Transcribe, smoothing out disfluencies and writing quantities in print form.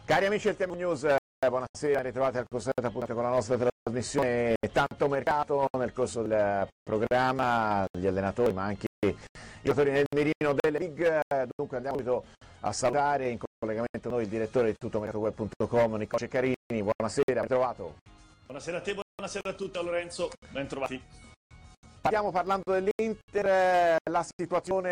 Cari amici del Tempo News, buonasera, ritrovati al consueto appuntamento con la nostra trasmissione. Tanto mercato nel corso del programma, gli allenatori ma anche i giocatori nel mirino delle League. Dunque andiamo subito a salutare in collegamento noi il direttore di tuttomercatoweb.com, Nicola Ceccarini. Buonasera, ben trovato. Buonasera a te, buonasera a tutti, a Lorenzo, ben trovati. Stiamo parlando dell'Inter, la situazione